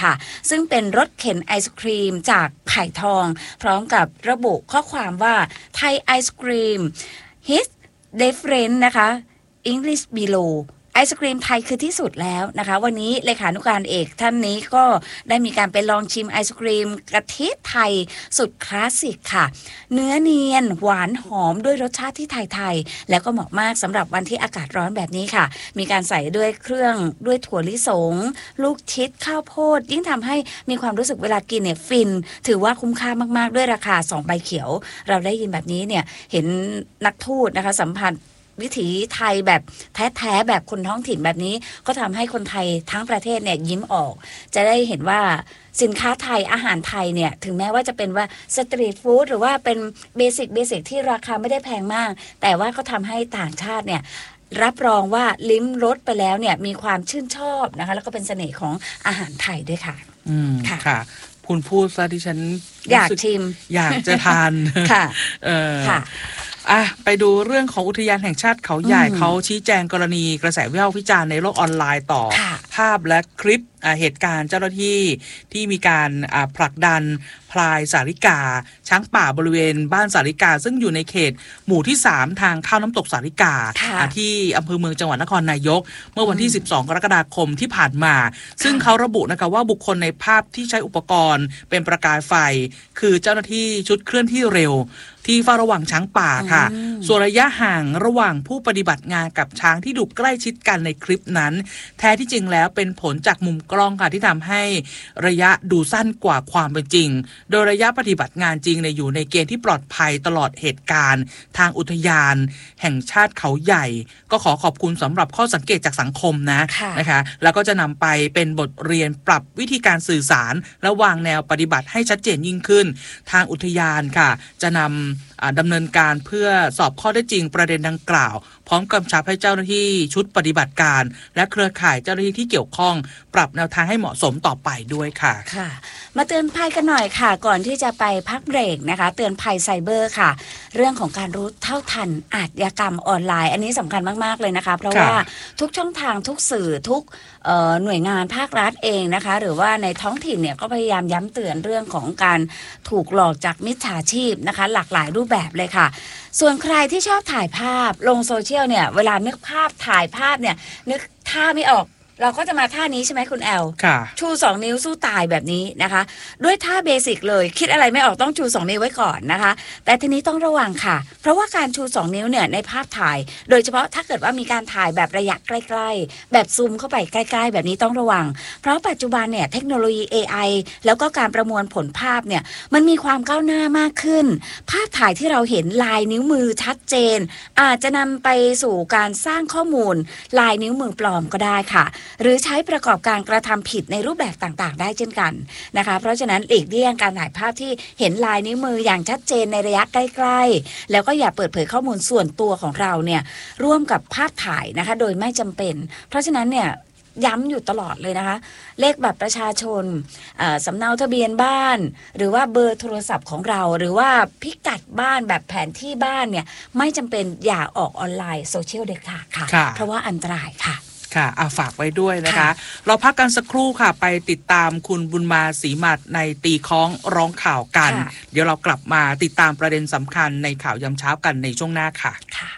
ค่ะซึ่งเป็นรถเข็นไอศครีมจากไผ่ทองพร้อมกับระบุข้อความว่าไทยไอศครีม his different นะคะ English belowไอศครีมไทยคือที่สุดแล้วนะคะวันนี้เลขานุการเอกท่านนี้ก็ได้มีการไปลองชิมไอศครีมกะทิไทยสุดคลาสสิกค่ะเนื้อเนียนหวานหอมด้วยรสชาติที่ไทยๆแล้วก็เหมาะมากสำหรับวันที่อากาศร้อนแบบนี้ค่ะมีการใส่ด้วยเครื่องด้วยถั่วลิสงลูกชิดข้าวโพดยิ่งทำให้มีความรู้สึกเวลากินเนี่ยฟินถือว่าคุ้มค่ามากๆด้วยราคา2ใบเขียวเราได้ยินแบบนี้เนี่ยเห็นนักทูตนะคะสัมพันธ์วิถีไทยแบบแท้ๆแบบคนท้องถิ่นแบบนี้ก็ทำให้คนไทยทั้งประเทศเนี่ยยิ้มออกจะได้เห็นว่าสินค้าไทยอาหารไทยเนี่ยถึงแม้ว่าจะเป็นว่าสตรีทฟู้ดหรือว่าเป็นเบสิกที่ราคาไม่ได้แพงมากแต่ว่าก็ทำให้ต่างชาติเนี่ยรับรองว่าลิ้มรสไปแล้วเนี่ยมีความชื่นชอบนะคะแล้วก็เป็นเสน่ห์ของอาหารไทยด้วยค่ะค่ะคุณพูดซะที่ฉันอยากชิมอยากจะทานค่ะค่ะไปดูเรื่องของอุทยานแห่งชาติเขาใหญ่เขาชี้แจงกรณีกระแสวิพากษ์วิจารณ์ในโลกออนไลน์ต่อภาพและคลิปเหตุการณ์เจ้าหน้าที่ที่มีการผลักดันพลายสาริกาช้างป่าบริเวณบ้านสาริกาซึ่งอยู่ในเขตหมู่ที่3ทางเข้าน้ำตกสาริกาที่อำเภอเมืองจังหวัดนครนายกเมื่อวันที่12กรกฎาคมที่ผ่านมาซึ่งเขาระบุนะคะว่าบุคคลในภาพที่ใช้อุปกรณ์เป็นประกายไฟคือเจ้าหน้าที่ชุดเคลื่อนที่เร็วที่เฝ้าระวังช้างป่าค่ะส่วนระยะห่างระหว่างผู้ปฏิบัติงานกับช้างที่ดูใกล้ชิดกันในคลิปนั้นแท้ที่จริงแล้วเป็นผลจากมุมกล้องค่ะที่ทำให้ระยะดูสั้นกว่าความเป็นจริงโดยระยะปฏิบัติงานจริงอยู่ในเกณฑ์ที่ปลอดภัยตลอดเหตุการณ์ทางอุทยานแห่งชาติเขาใหญ่ก็ขอขอบคุณสำหรับข้อสังเกตจากสังคมนะคะแล้วก็จะนำไปเป็นบทเรียนปรับวิธีการสื่อสารและวางแนวปฏิบัติให้ชัดเจนยิ่งขึ้นทางอุทยานค่ะจะนำดำเนินการเพื่อสอบข้อเท็จจริงประเด็นดังกล่าวพร้อมกำชับให้เจ้าหน้าที่ชุดปฏิบัติการและเครือข่ายเจ้าหน้าที่ที่เกี่ยวข้องปรับแนวทางให้เหมาะสมต่อไปด้วยค่ะค่ะมาเตือนภัยกันหน่อยค่ะก่อนที่จะไปพักเบรกนะคะเตือนภัยไซเบอร์ค่ะเรื่องของการรู้เท่าทันอาชญากรรมออนไลน์อันนี้สำคัญมากๆเลยนะคะเพราะว่าทุกช่องทางทุกสื่อทุกหน่วยงานภาครัฐเองนะคะหรือว่าในท้องถิ่นเนี่ยก็พยายามย้ำเตือนเรื่องของการถูกหลอกจากมิจฉาชีพนะคะหลากหลายรูปแบบเลยค่ะส่วนใครที่ชอบถ่ายภาพลงโซเชียลเนี่ยเวลานึกภาพถ่ายภาพเนี่ยนึกท่าไม่ออกเราก็จะมาท่านี้ใช่ไหมคุณแอลชู2 นิ้วสู้ตายแบบนี้นะคะด้วยท่าเบสิกเลยคิดอะไรไม่ออกต้องชู2 นิ้วไว้ก่อนนะคะแต่ทีนี้ต้องระวังค่ะเพราะว่าการชู2 นิ้วเนี่ยในภาพถ่ายโดยเฉพาะถ้าเกิดว่ามีการถ่ายแบบระยะใกล้ๆแบบซูมเข้าไปใกล้ๆแบบนี้ต้องระวังเพราะปัจจุบันเนี่ยเทคโนโลยี AI แล้วก็การประมวลผลภาพเนี่ยมันมีความก้าวหน้ามากขึ้นภาพถ่ายที่เราเห็นลายนิ้วมือชัดเจนอาจจะนำไปสู่การสร้างข้อมูลลายนิ้วมือปลอมก็ได้ค่ะหรือใช้ประกอบการกระทำผิดในรูปแบบต่างๆได้เช่นกันนะคะเพราะฉะนั้นหลีกเลี่ยงการถ่ายภาพที่เห็นลายนิ้วมืออย่างชัดเจนในระยะใกล้ๆแล้วก็อย่าเปิดเผยข้อมูลส่วนตัวของเราเนี่ยร่วมกับภาพถ่ายนะคะโดยไม่จำเป็นเพราะฉะนั้นเนี่ยย้ำอยู่ตลอดเลยนะคะเลขบัตรประชาชนสำเนาทะเบียนบ้านหรือว่าเบอร์โทรศัพท์ของเราหรือว่าพิกัดบ้านแบบแผนที่บ้านเนี่ยไม่จำเป็นอย่าออกออนไลน์โซเชียลเด็ดขาดค่ะเพราะว่าอันตรายค่ะค่ะฝากไว้ด้วยนะคะเราพักกันสักครู่ค่ะไปติดตามคุณบุญมาศรีหมัดในตีค้องร้องข่าวกันเดี๋ยวเรากลับมาติดตามประเด็นสำคัญในข่าวยามเช้ากันในช่วงหน้าค่ะ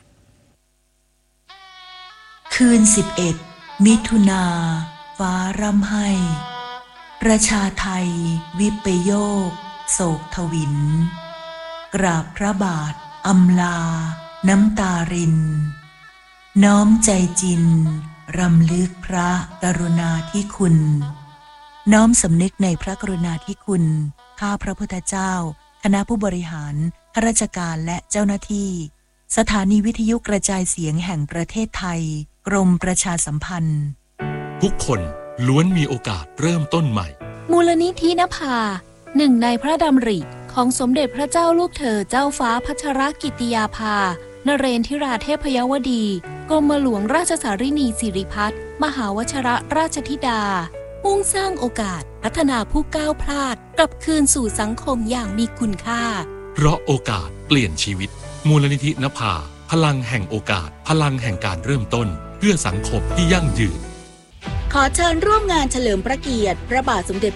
คืน11 มิถุนาฟ้าร่ำไห้ประชาไทยวิปโยคโศกทวินกราบพระบาทอำลาน้ำตารินน้อมใจจินรำลึกพระกรุณาธิคุณน้อมสำนึกในพระกรุณาธิคุณข้าพระพุทธเจ้าคณะผู้บริหารข้าราชการและเจ้าหน้าที่สถานีวิทยุกระจายเสียงแห่งประเทศไทยกรมประชาสัมพันธ์ทุกคนล้วนมีโอกาสเริ่มต้นใหม่มูลนิธินภาหนึ่งในพระดำริของสมเด็จพระเจ้าลูกเธอเจ้าฟ้าพัชรกิติยาภานเรนทิราเทพยวดีกรมหลวงราชสารินีสิริพัฒน์มหาวชรราชธิดามุ่งสร้างโอกาสพัฒนาผู้ก้าวพลาดกลับคืนสู่สังคมอย่างมีคุณค่าเพราะโอกาสเปลี่ยนชีวิตมูลนิธินภาพลังแห่งโอกาสพลังแห่งการเริ่มต้นเพื่อสังคมที่ยั่งยืนขอเชิญร่วมงานเฉลิมพระเกียรติพระบาทสมเด็จ